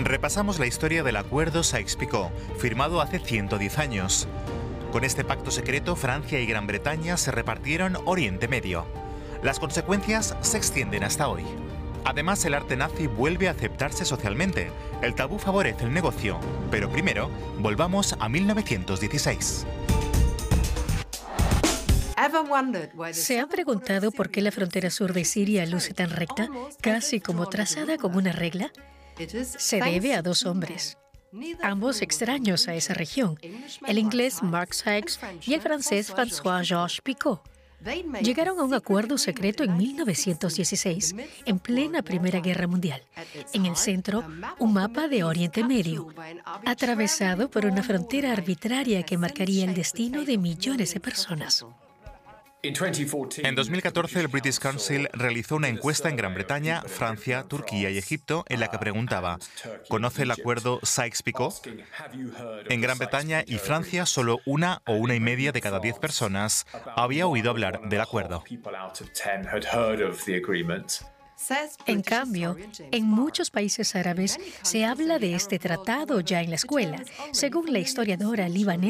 Repasamos la historia del Acuerdo Sykes-Picot, firmado hace 110 años. Con este pacto secreto, Francia y Gran Bretaña se repartieron Oriente Medio. Las consecuencias se extienden hasta hoy. Además, el arte nazi vuelve a aceptarse socialmente. El tabú favorece el negocio. Pero primero, volvamos a 1916. ¿Se han preguntado por qué la frontera sur de Siria luce tan recta, casi como trazada con una regla? Se debe a dos hombres, ambos extraños a esa región, el inglés Mark Sykes y el francés François-Georges Picot. Llegaron a un acuerdo secreto en 1916, en plena Primera Guerra Mundial. En el centro, un mapa de Oriente Medio, atravesado por una frontera arbitraria que marcaría el destino de millones de personas. En 2014, el British Council realizó una encuesta en Gran Bretaña, Francia, Turquía y Egipto en la que preguntaba: ¿conoce el acuerdo Sykes-Picot? En Gran Bretaña y Francia, solo 1 o 1,5 de cada 10 personas había oído hablar del acuerdo. En cambio, en muchos países árabes se habla de este tratado ya en la escuela, según la historiadora libanesa